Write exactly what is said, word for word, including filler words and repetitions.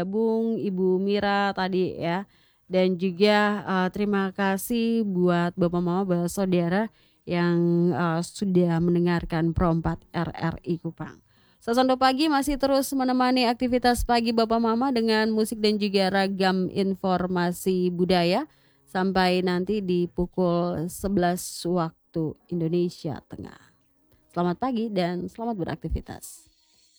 Gabung Ibu Mira tadi ya, dan juga, eee, terima kasih buat bapak mama bersaudara yang, eee, sudah mendengarkan Pro empat R R I Kupang. Sasando Pagi masih terus menemani aktivitas pagi bapak mama dengan musik dan juga ragam informasi budaya, sampai nanti di pukul sebelas waktu Indonesia Tengah. Selamat pagi dan selamat beraktivitas.